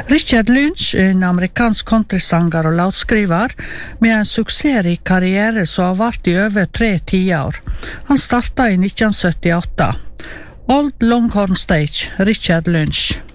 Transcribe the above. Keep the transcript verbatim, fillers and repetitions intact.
Richard Lynch er en amerikansk countrysanger og låtskriver med en suksessrik karriere som har vart i over tre tiår. Han starta i nitten syttiåtte. Old Longhorn Stage, Richard Lynch.